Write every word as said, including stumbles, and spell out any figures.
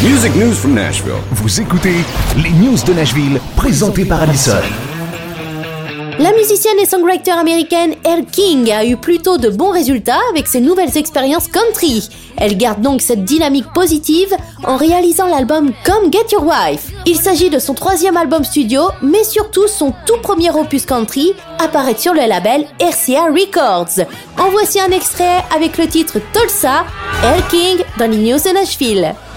Music news from Nashville. Vous écoutez les news de Nashville, présentées par Alison. La musicienne et songwriter américaine Elle King a eu plutôt de bons résultats avec ses nouvelles expériences country. Elle garde donc cette dynamique positive en réalisant l'album Come Get Your Wife. Il s'agit de son troisième album studio, mais surtout son tout premier opus country, apparaît sur le label R C A Records. En voici un extrait avec le titre Tulsa, Elle King dans les news de Nashville.